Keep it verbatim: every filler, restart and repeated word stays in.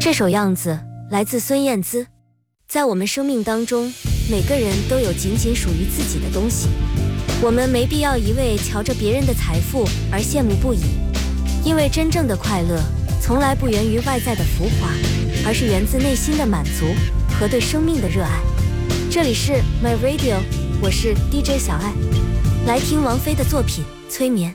这首样子来自孙燕姿。在我们生命当中，每个人都有仅仅属于自己的东西，我们没必要一味瞧着别人的财富而羡慕不已，因为真正的快乐从来不源于外在的浮华，而是源自内心的满足和对生命的热爱。这里是 My Radio， 我是 D J 小爱，来听王菲的作品《催眠》。